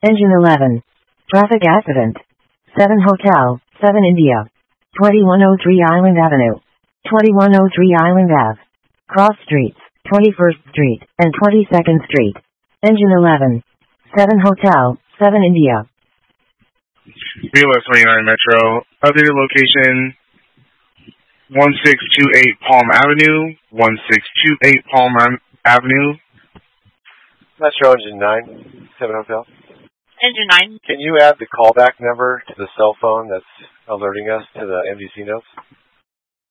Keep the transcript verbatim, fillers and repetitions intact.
Engine eleven. Traffic accident. seven Hotel, seven India. twenty-one oh three Island Avenue. twenty-one oh three Island Ave. Cross Streets, twenty-first Street, and twenty-second Street. Engine eleven. seven Hotel, seven India. B L S twenty-nine Metro. Other location, one six two eight Palm Avenue. one six two eight Palm Avenue. Metro Engine nine, seven Hotel. Engine nine. Can you add the callback number to the cell phone that's alerting us to the M D C notes?